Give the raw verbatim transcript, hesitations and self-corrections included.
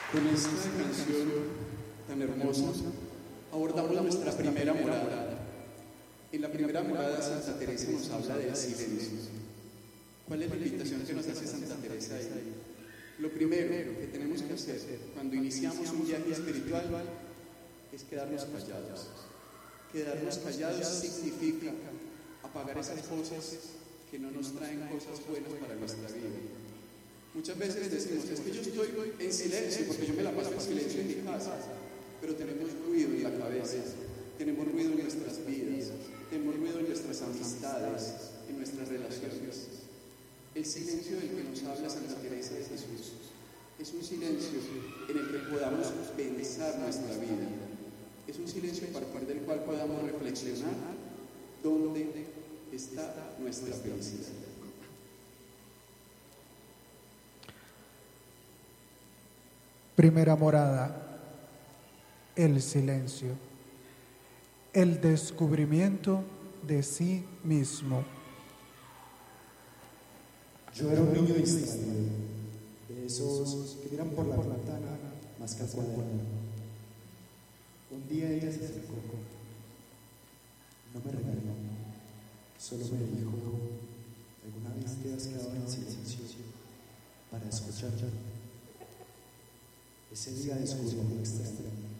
Con esta canción tan hermosa abordamos nuestra primera morada. En la primera morada Santa Teresa nos habla del silencio. ¿Cuál es la invitación que nos hace Santa Teresa ahí? Lo primero que tenemos que hacer cuando iniciamos un viaje espiritual es quedarnos callados. Quedarnos callados significa apagar esas cosas que no nos traen cosas buenas para nuestra vida. Muchas veces decimos, es que yo estoy en silencio porque yo me la paso en silencio en mi casa, pero tenemos ruido en la cabeza, tenemos ruido en nuestras vidas, tenemos ruido en nuestras amistades, en nuestras relaciones. El silencio del que nos habla Santa Teresa de Jesús es un silencio en el que podamos pensar nuestra vida. Es un silencio a partir del cual podamos reflexionar dónde está nuestra felicidad. Primera morada, el silencio, el descubrimiento de sí mismo. Yo era un niño distraído, de esos que miran por la ventana más que al cuaderno. Un día ella se acercó, no me regañó, solo me dijo, ¿alguna vez te has quedado en silencio para escuchar? Ese día descubrí algo extraño.